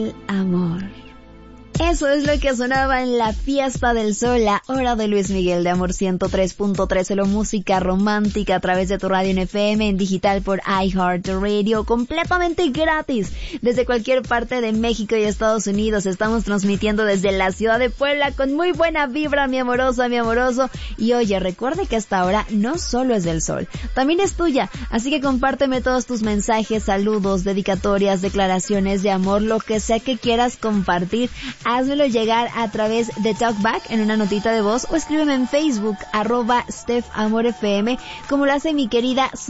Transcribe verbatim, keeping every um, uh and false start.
El amor. Eso es lo que sonaba en la fiesta del sol, la hora de Luis Miguel de Amor ciento tres punto tres, solo música romántica a través de tu radio en F M, en digital por iHeartRadio, completamente gratis. Desde cualquier parte de México y Estados Unidos estamos transmitiendo desde la ciudad de Puebla con muy buena vibra, mi amorosa, mi amoroso. Y oye, recuerde que esta hora no solo es del sol, también es tuya, así que compárteme todos tus mensajes, saludos, dedicatorias, declaraciones de amor, lo que sea que quieras compartir. Házmelo llegar a través de Talkback en una notita de voz o escríbeme en Facebook, arroba StephAmorFM, como lo hace mi querida